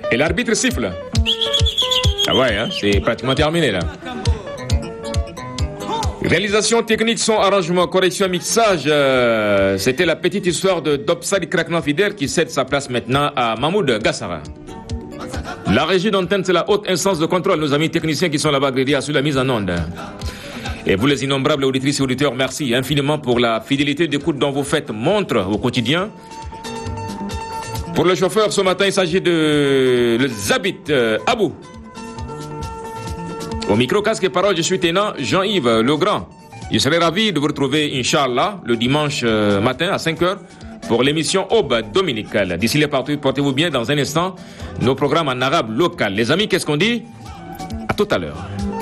Et l'arbitre siffle. Ah ouais, hein, c'est pratiquement terminé là. Réalisation technique, son, arrangement, correction, mixage. C'était la petite histoire de Dopsadi Kraknan Fider qui cède sa place maintenant à Mahmoud Gassara. La régie d'antenne, c'est la haute instance de contrôle. Nos amis techniciens qui sont là-bas sur la mise en onde. Et vous, les innombrables auditrices et auditeurs, merci infiniment pour la fidélité d'écoute dont vous faites montre au quotidien. Pour le chauffeur, ce matin, il s'agit de le Zabit Abou. Au micro, casque et parole, je suis tenant Jean-Yves Legrand. Je serai ravi de vous retrouver, Inch'Allah, le dimanche matin à 5h pour l'émission Aube dominicale. D'ici là, partout, portez-vous bien. Dans un instant, nos programmes en arabe local. Les amis, qu'est-ce qu'on dit? À tout à l'heure.